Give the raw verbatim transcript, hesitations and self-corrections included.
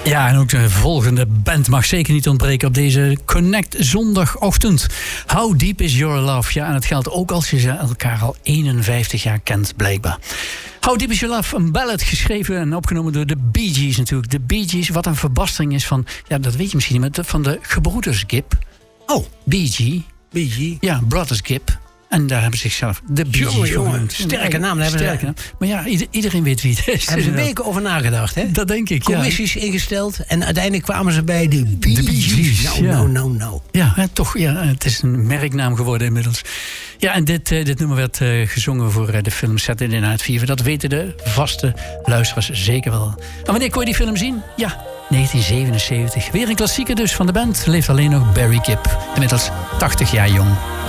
Ja, en ook de volgende band mag zeker niet ontbreken op deze Connect zondagochtend. How Deep Is Your Love? Ja, en het geldt ook als je ze elkaar al eenenvijftig jaar kent, blijkbaar. How Deep Is Your Love? Een ballad geschreven en opgenomen door de Bee Gees natuurlijk. De Bee Gees, wat een verbastering is van, ja, dat weet je misschien niet, maar van de gebroeders Gibb. Oh. Bee Gee. Bee Gee. Ja, Brothers Gibb. En daar hebben ze zichzelf de Bee Gees genoemd. Sterke naam hebben ze. Sterke naam. Maar ja, ieder, iedereen weet wie het is. Hebben ze weken over nagedacht, hè? Dat denk ik, ja. Commissies ingesteld en uiteindelijk kwamen ze bij de Bee Gees. Nou, ja. nou, nou, nou. Ja, hè, toch, ja, het is een merknaam geworden inmiddels. Ja, en dit, uh, dit nummer werd uh, gezongen voor uh, de film Saturday Night Fever. Dat weten de vaste luisteraars zeker wel. En wanneer kon je die film zien? Ja, negentien zevenenzeventig. Weer een klassieker dus van de band. Leeft alleen nog Barry Gibb. Inmiddels tachtig jaar jong.